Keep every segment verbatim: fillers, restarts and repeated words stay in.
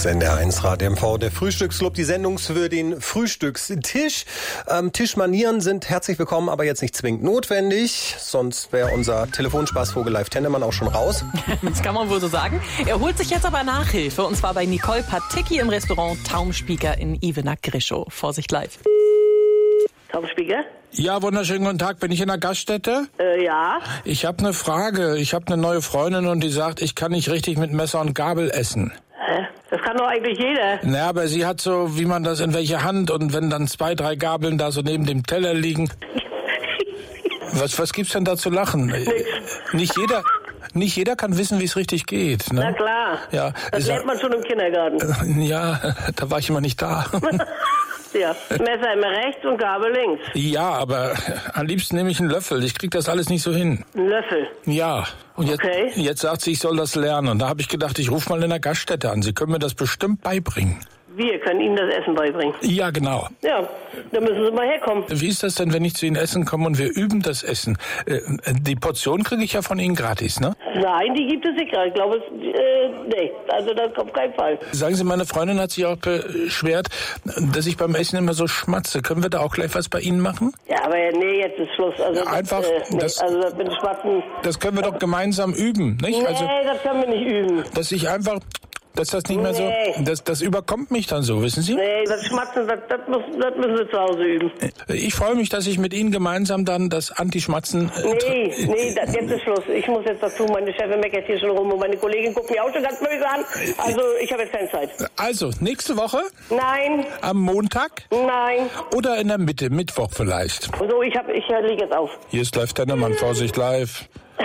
ist N D R eins Radio M V, der Frühstücksclub, die Sendung für den Frühstückstisch. Ähm, Tischmanieren sind herzlich willkommen, aber jetzt nicht zwingend notwendig. Sonst wäre unser Telefonspaßvogel Live Tennemann auch schon raus. Das kann man wohl so sagen. Er holt sich jetzt aber Nachhilfe, und zwar bei Nicole Paticki im Restaurant Taumspieker in Ivenack-Grischow. Vorsicht live. Taumspieker? Ja, wunderschönen guten Tag. Bin ich in der Gaststätte? Äh, ja. Ich habe eine Frage. Ich habe eine neue Freundin und die sagt, ich kann nicht richtig mit Messer und Gabel essen. Hä? Das kann doch eigentlich jeder. Na, aber sie hat so, wie man das in welche Hand, und wenn dann zwei, drei Gabeln da so neben dem Teller liegen. Was, was gibt's denn da zu lachen? Nix. Nicht jeder, nicht jeder kann wissen, wie es richtig geht. Ne? Na klar. Ja, Das lernt man schon im Kindergarten. Ja, da war ich immer nicht da. Ja, Messer immer rechts und Gabel links. Ja, aber am liebsten nehme ich einen Löffel. Ich krieg das alles nicht so hin. Ein Löffel. Ja. Und jetzt, Okay. jetzt sagt sie, ich soll das lernen. Und da habe ich gedacht, ich rufe mal in der Gaststätte an. Sie können mir das bestimmt beibringen. Wir können Ihnen das Essen beibringen. Ja, genau. Ja, da müssen Sie mal herkommen. Wie ist das denn, wenn ich zu Ihnen essen komme und wir üben das Essen? Äh, die Portion kriege ich ja von Ihnen gratis, ne? Nein, die gibt es nicht gerade. Ich glaube, es, äh, nee, also das auf keinen Fall. Sagen Sie, meine Freundin hat sich auch beschwert, dass ich beim Essen immer so schmatze. Können wir da auch gleich was bei Ihnen machen? Ja, aber nee, jetzt ist Schluss. Also Einfach, das, äh, nee, das- also das mit dem Schmatzen. Das können wir doch gemeinsam üben, nicht? Nee, Also, das können wir nicht üben. dass ich einfach, dass das nicht mehr so, Nee. das, das überkommt mich dann so, wissen Sie? Nee, das Schmatzen, das, das, muss, das müssen Sie zu Hause üben. Ich freue mich, dass ich mit Ihnen gemeinsam dann das Anti-Schmatzen... äh, Nee, nee, das, jetzt ist Schluss. Ich muss jetzt dazu, meine Chefin meckert hier schon rum und meine Kollegin guckt mich auch schon ganz böse an. Also, ich habe jetzt keine Zeit. Also, nächste Woche, Nein, am Montag nein. oder in der Mitte, Mittwoch vielleicht. So, ich, hab, ich äh, lege jetzt auf. Hier ist Live Tennemann, Vorsicht live.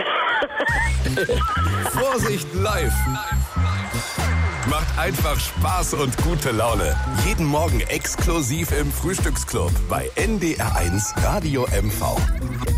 Vorsicht live. Macht einfach Spaß und gute Laune. Jeden Morgen exklusiv im Frühstücksclub bei N D R eins Radio M V.